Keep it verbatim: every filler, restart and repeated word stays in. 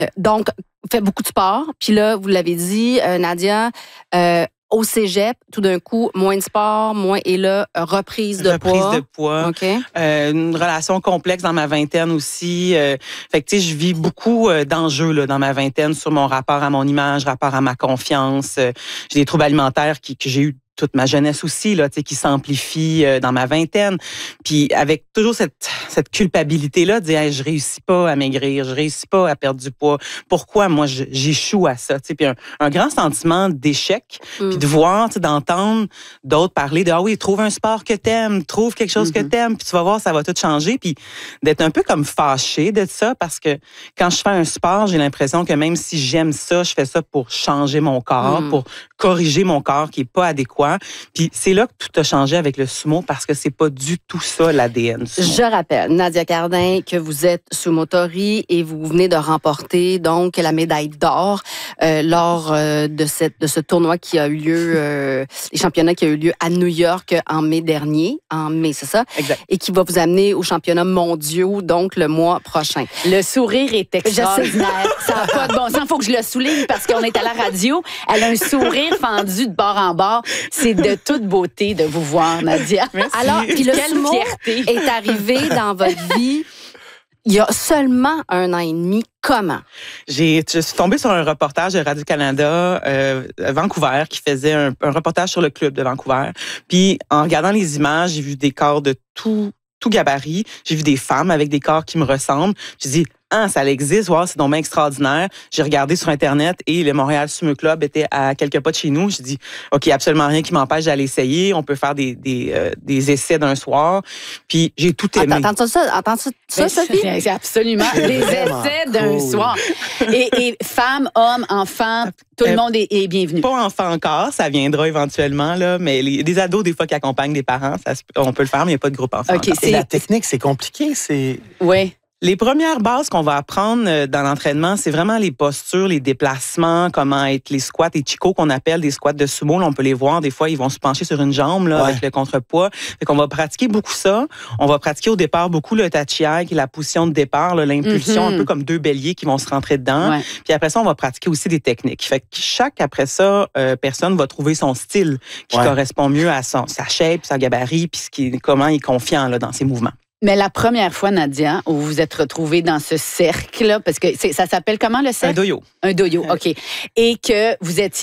Donc, fait beaucoup de sport. Puis là, vous l'avez dit, euh, Nadia, euh, au cégep, tout d'un coup, moins de sport, moins et là, reprise de reprise poids. Reprise de poids. Okay. Euh, une relation complexe dans ma vingtaine aussi. Euh, fait que tu sais, je vis beaucoup euh, d'enjeux là dans ma vingtaine sur mon rapport à mon image, rapport à ma confiance. Euh, j'ai des troubles alimentaires qui, que j'ai eu toute ma jeunesse aussi là, tu sais, qui s'amplifie euh, dans ma vingtaine. Puis avec toujours cette cette culpabilité là, de dire hey, je réussis pas à maigrir, je réussis pas à perdre du poids. Pourquoi moi je, j'échoue à ça, tu sais, puis un, un grand sentiment d'échec, mm. puis de voir, tu sais, d'entendre d'autres parler de ah oui, trouve un sport que t'aimes, trouve quelque chose mm-hmm. que t'aimes, puis tu vas voir ça va tout changer, puis d'être un peu comme fâchée de ça parce que quand je fais un sport, j'ai l'impression que même si j'aime ça, je fais ça pour changer mon corps, mm. pour corriger mon corps qui est pas adéquat. Puis c'est là que tout a changé avec le sumo parce que c'est pas du tout ça l'A D N. Sumo. Je rappelle, Nadia Cardin, que vous êtes sumotori et vous venez de remporter donc la médaille d'or euh, lors euh, de cette de ce tournoi qui a eu lieu, euh, les championnats qui a eu lieu à New York en mai dernier, en mai, c'est ça? Exact. Et qui va vous amener aux championnats mondiaux donc le mois prochain. Le sourire est extraordinaire. Ça n'a pas de bon sens. Il faut que je le souligne parce qu'on est à la radio. Elle a un sourire fendu de bord en bord. C'est de toute beauté de vous voir, Nadia. Merci. Alors, puis le sumo est arrivé dans votre vie il y a seulement un an et demi. Comment? J'ai, je suis tombée sur un reportage de Radio-Canada euh, à Vancouver qui faisait un, un reportage sur le club de Vancouver. Puis, en regardant les images, j'ai vu des corps de tout, tout gabarit. J'ai vu des femmes avec des corps qui me ressemblent. J'ai dit, ah, ça existe, wow, c'est donc bien extraordinaire. J'ai regardé sur Internet et le Montréal Sumo Club était à quelques pas de chez nous. J'ai dit, OK, absolument rien qui m'empêche d'aller essayer. On peut faire des, des, euh, des essais d'un soir. Puis j'ai tout aimé. Entends ça, entends ça, ça Sophie? C'est absolument des essais d'un cool. soir. Et, et femmes, hommes, enfants, tout le monde est, est bienvenu. Pas enfant encore, ça viendra éventuellement, là, mais les, des ados, des fois, qui accompagnent des parents, ça, on peut le faire, mais il n'y a pas de groupe enfant. Okay, et la technique, c'est compliqué, c'est... Oui. Les premières bases qu'on va apprendre dans l'entraînement, c'est vraiment les postures, les déplacements, comment être les squats et chico qu'on appelle des squats de sumo. Là, on peut les voir, des fois, ils vont se pencher sur une jambe là, ouais. avec le contrepoids. Fait qu'on va pratiquer beaucoup ça. On va pratiquer au départ beaucoup le tachiai, qui est la position de départ, là, l'impulsion, mm-hmm. un peu comme deux béliers qui vont se rentrer dedans. Ouais. Puis après ça, on va pratiquer aussi des techniques. Fait que chaque, après ça, euh, personne va trouver son style qui ouais. correspond mieux à son, sa shape, sa gabarit, puis ce qui, comment il est confiant là, dans ses mouvements. Mais la première fois, Nadia, où vous vous êtes retrouvée dans ce cercle-là, parce que c'est, ça s'appelle comment le cercle? Un doyo. Un doyo, OK. Et que vous étiez